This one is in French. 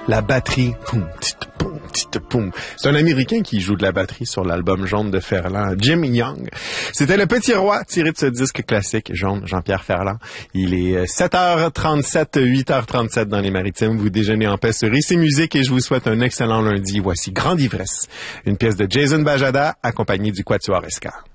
La batterie. Poum, tite, poum, tite, poum. C'est un Américain qui joue de la batterie sur l'album Jaune de Ferland, Jim Young. C'était Le Petit Roi, tiré de ce disque classique Jaune, Jean-Pierre Ferland. Il est 7h37, 8h37 dans les Maritimes. Vous déjeunez en paix sur Ici Musique et je vous souhaite un excellent lundi. Voici Grande Ivresse, une pièce de Jason Bajada accompagnée du Quatuor Escar.